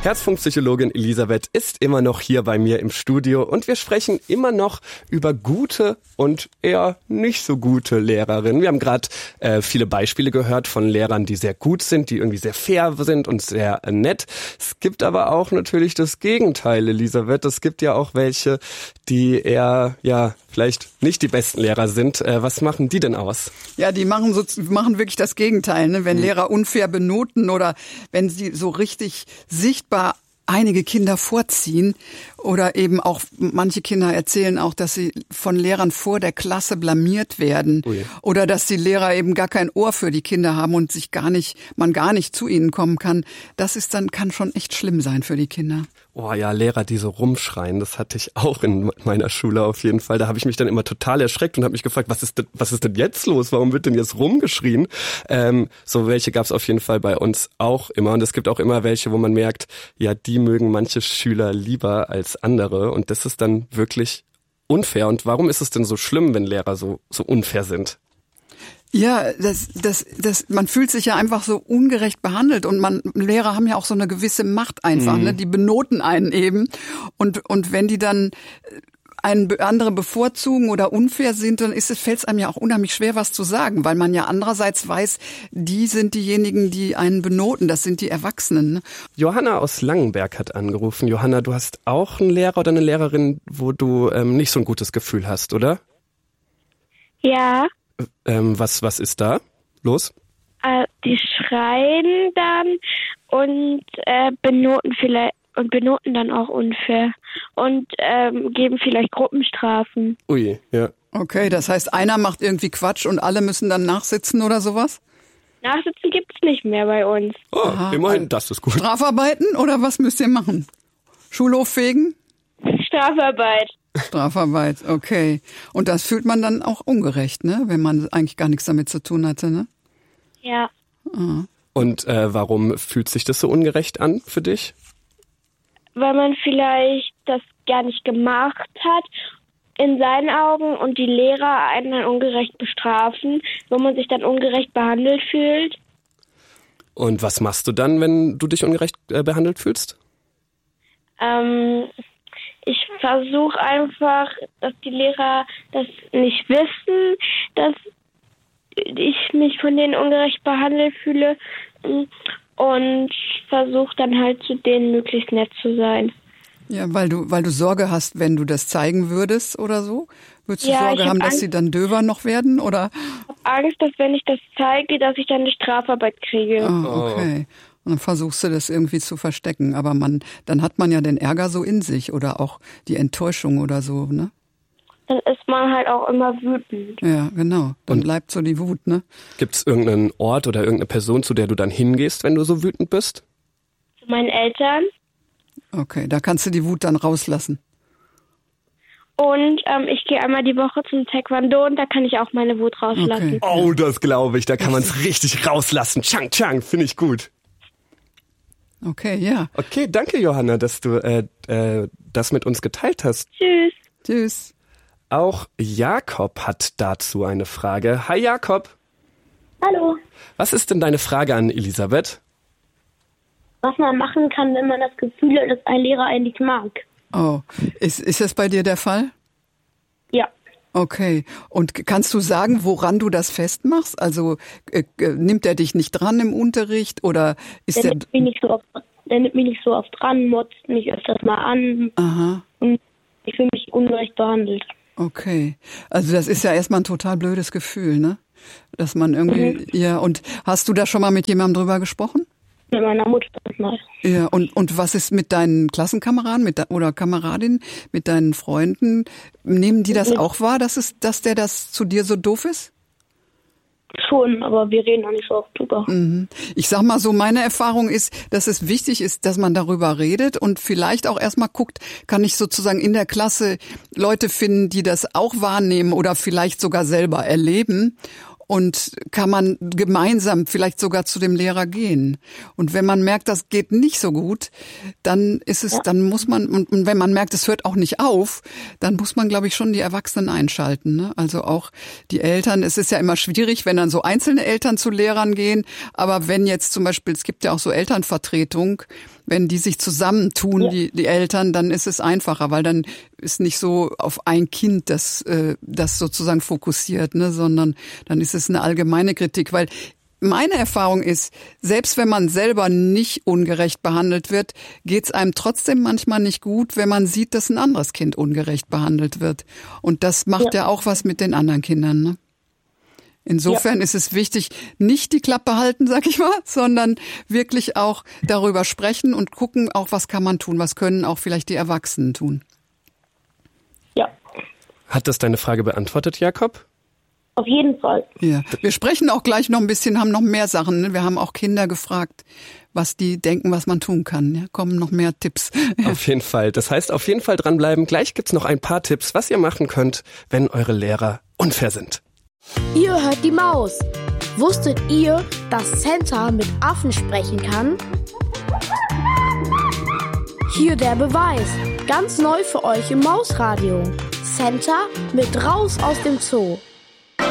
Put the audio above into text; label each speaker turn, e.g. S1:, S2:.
S1: Herzpunktpsychologin Elisabeth ist immer noch hier bei mir im Studio und wir sprechen immer noch über gute und eher nicht so gute Lehrerinnen. Wir haben gerade viele Beispiele gehört von Lehrern, die sehr gut sind, die irgendwie sehr fair sind und sehr nett. Es gibt aber auch natürlich das Gegenteil, Elisabeth. Es gibt ja auch welche, die eher, vielleicht nicht die besten Lehrer sind. Was machen die denn aus?
S2: Ja, die machen wirklich das Gegenteil, ne? Wenn Lehrer unfair benoten oder wenn sie so richtig sichtbar einige Kinder vorziehen oder eben auch manche Kinder erzählen auch, dass sie von Lehrern vor der Klasse blamiert werden oder dass die Lehrer eben gar kein Ohr für die Kinder haben und man gar nicht zu ihnen kommen kann. Kann schon echt schlimm sein für die Kinder.
S1: Oh ja, Lehrer, die so rumschreien, das hatte ich auch in meiner Schule auf jeden Fall. Da habe ich mich dann immer total erschreckt und habe mich gefragt, was ist denn jetzt los? Warum wird denn jetzt rumgeschrien? So welche gab es auf jeden Fall bei uns auch immer. Und es gibt auch immer welche, wo man merkt, ja, die mögen manche Schüler lieber als andere. Und das ist dann wirklich unfair. Und warum ist es denn so schlimm, wenn Lehrer so unfair sind?
S2: Ja, man fühlt sich ja einfach so ungerecht behandelt und Lehrer haben ja auch so eine gewisse Macht einfach, ne? Die benoten einen eben und wenn die dann andere bevorzugen oder unfair sind, dann fällt es einem ja auch unheimlich schwer, was zu sagen, weil man ja andererseits weiß, die sind diejenigen, die einen benoten, das sind die Erwachsenen. Ne?
S1: Johanna aus Langenberg hat angerufen. Johanna, du hast auch einen Lehrer oder eine Lehrerin, wo du nicht so ein gutes Gefühl hast, oder?
S3: Ja.
S1: Was ist da los?
S3: Die schreien dann und benoten dann auch unfair und geben vielleicht Gruppenstrafen.
S1: Ui, ja.
S2: Okay, das heißt, einer macht irgendwie Quatsch und alle müssen dann nachsitzen oder sowas?
S3: Nachsitzen gibt's nicht mehr bei uns.
S1: Oh, aha, immerhin, das ist gut.
S2: Strafarbeiten oder was müsst ihr machen? Schulhof fegen? Strafarbeit, okay. Und das fühlt man dann auch ungerecht, ne? Wenn man eigentlich gar nichts damit zu tun hatte, ne?
S3: Ja.
S2: Ah.
S1: Und warum fühlt sich das so ungerecht an für dich?
S3: Weil man vielleicht das gar nicht gemacht hat in seinen Augen und die Lehrer einen dann ungerecht bestrafen, wo man sich dann ungerecht behandelt fühlt.
S1: Und was machst du dann, wenn du dich ungerecht behandelt fühlst?
S3: Ich versuche einfach, dass die Lehrer das nicht wissen, dass ich mich von denen ungerecht behandelt fühle und versuche dann halt zu denen möglichst nett zu sein.
S2: Ja, weil du Sorge hast, wenn du das zeigen würdest oder so? Würdest du Sorge haben, dass sie dann döver noch werden, oder?
S3: Ich habe Angst, dass wenn ich das zeige, dass ich dann eine Strafarbeit kriege.
S2: Ah, okay. Und dann versuchst du das irgendwie zu verstecken. Aber dann hat man ja den Ärger so in sich oder auch die Enttäuschung oder so, ne?
S3: Dann ist man halt auch immer wütend.
S2: Ja, genau. Dann bleibt so die Wut, ne?
S1: Gibt's irgendeinen Ort oder irgendeine Person, zu der du dann hingehst, wenn du so wütend bist?
S3: Zu meinen Eltern.
S2: Okay, da kannst du die Wut dann rauslassen.
S3: Und ich gehe einmal die Woche zum Taekwondo und da kann ich auch meine Wut rauslassen.
S1: Okay. Oh, das glaube ich. Da kann man es richtig rauslassen. Chang, chang, finde ich gut.
S2: Okay, ja.
S1: Okay, danke Johanna, dass du das mit uns geteilt hast.
S3: Tschüss.
S2: Tschüss.
S1: Auch Jakob hat dazu eine Frage. Hi Jakob.
S3: Hallo.
S1: Was ist denn deine Frage an Elisabeth?
S3: Was man machen kann, wenn man das Gefühl hat, dass ein Lehrer einen nicht mag.
S2: Oh, ist das bei dir der Fall?
S3: Ja.
S2: Okay. Und kannst du sagen, woran du das festmachst? Also nimmt er dich nicht dran im Unterricht oder ist der
S3: nimmt mich nicht so oft dran, motzt mich öfters mal an.
S2: Aha.
S3: Und ich fühle mich ungerecht behandelt.
S2: Okay. Also das ist ja erstmal ein total blödes Gefühl, ne? Dass man irgendwie, ja, und hast du da schon mal mit jemandem drüber gesprochen?
S3: Mit meiner Mutter mal.
S2: Ja, und was ist mit deinen Klassenkameraden oder Kameradinnen, mit deinen Freunden? Nehmen die das auch wahr, dass der das zu dir so doof ist?
S3: Schon, aber wir reden auch nicht so oft drüber.
S2: Ich sag mal so, meine Erfahrung ist, dass es wichtig ist, dass man darüber redet und vielleicht auch erstmal guckt, kann ich sozusagen in der Klasse Leute finden, die das auch wahrnehmen oder vielleicht sogar selber erleben. Und kann man gemeinsam vielleicht sogar zu dem Lehrer gehen. Und wenn man merkt, das geht nicht so gut, dann dann muss man, und wenn man merkt, es hört auch nicht auf, dann muss man, glaube ich, schon die Erwachsenen einschalten, ne? Also auch die Eltern. Es ist ja immer schwierig, wenn dann so einzelne Eltern zu Lehrern gehen. Aber wenn jetzt zum Beispiel, es gibt ja auch so Elternvertretung, wenn die sich zusammentun, die Eltern, dann ist es einfacher, weil dann ist nicht so auf ein Kind das sozusagen fokussiert, ne, sondern dann ist es eine allgemeine Kritik, weil meine Erfahrung ist, selbst wenn man selber nicht ungerecht behandelt wird, geht's einem trotzdem manchmal nicht gut, wenn man sieht, dass ein anderes Kind ungerecht behandelt wird. Und das macht ja auch was mit den anderen Kindern, ne? Insofern ist es wichtig, nicht die Klappe halten, sag ich mal, sondern wirklich auch darüber sprechen und gucken, auch was kann man tun, was können auch vielleicht die Erwachsenen tun.
S3: Ja.
S1: Hat das deine Frage beantwortet, Jakob?
S3: Auf jeden Fall.
S2: Ja, wir sprechen auch gleich noch ein bisschen, haben noch mehr Sachen. Ne? Wir haben auch Kinder gefragt, was die denken, was man tun kann. Ja, kommen noch mehr Tipps.
S1: Auf jeden Fall. Das heißt, auf jeden Fall dranbleiben. Gleich gibt's noch ein paar Tipps, was ihr machen könnt, wenn eure Lehrer unfair sind.
S4: Ihr hört die Maus. Wusstet ihr, dass Santa mit Affen sprechen kann? Hier der Beweis. Ganz neu für euch im Mausradio. Santa mit Raus aus dem Zoo.